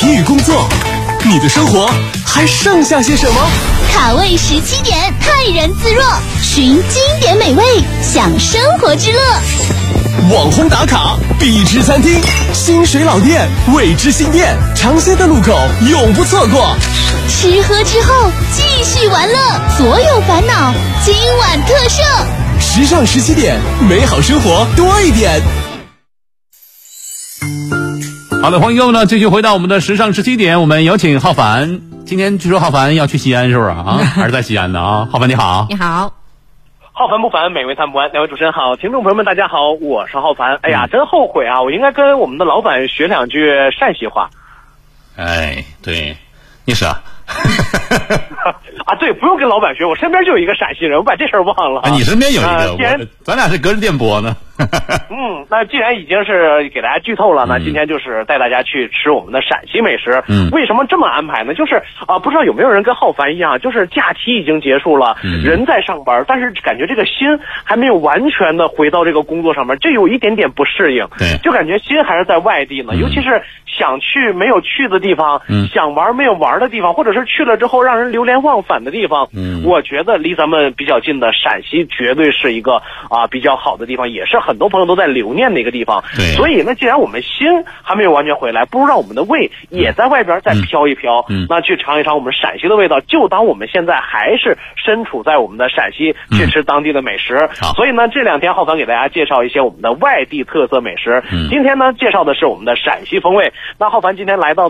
体与工作，你的生活还剩下些什么？ 卡位17点，泰然自若，寻经典美味，享生活之乐。 网红打卡，必吃餐厅，新水老店，未知新店，尝鲜的路口永不错过。 吃喝之后继续玩乐，所有烦恼今晚特赦。 时尚17点，美好生活多一点。 好的，欢迎各位呢继续回到我们的时尚17点，我们有请浩凡。今天据说浩凡要去西安，是不是啊？还是在西安的啊？浩凡你好。 你好。 浩凡不凡，美味谈不完。两位主持人好，听众朋友们大家好，我是浩凡。哎呀，真后悔啊，我应该跟我们的老板学2句陕西话。 哎，对，你说啊，对，不用跟老板学，我身边就有一个陕西人，我把这事儿忘了。 你身边有一个，咱俩是隔着电波呢。 那既然已经是给大家剧透了，那今天就是带大家去吃我们的陕西美食。为什么这么安排呢？就是不知道有没有人跟浩凡一样，就是假期已经结束了，人在上班，但是感觉这个心还没有完全的回到这个工作上面，这有一点点不适应。 对， 就感觉心还是在外地呢，尤其是想去没有去的地方，想玩没有玩的地方，或者是去了之后让人流连忘返的地方。我觉得离咱们比较近的陕西绝对是一个比较好的地方，也是很多朋友都在留念的一个地方。所以呢，既然我们心还没有完全回来，不如让我们的胃也在外边再飘一飘，那去尝一尝我们陕西的味道，就当我们现在还是身处在我们的陕西，去吃当地的美食。所以呢，这2天浩凡给大家介绍一些我们的外地特色美食。今天呢，介绍的是我们的陕西风味。那浩凡今天来到